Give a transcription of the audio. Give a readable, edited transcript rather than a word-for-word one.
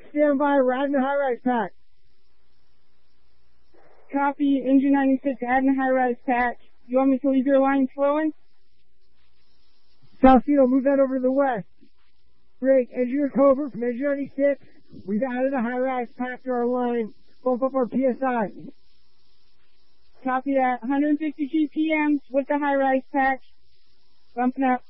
Stand by, riding the high-rise pack. Copy, engine 96, adding a high-rise pack. You want me to leave your line flowing? Salcedo, move that over to the west. Great, engineer Cobra from engine 96. We've added a high-rise pack to our line. Bump up our PSI. Copy that. 150 GPM with the high-rise pack. Bumping up.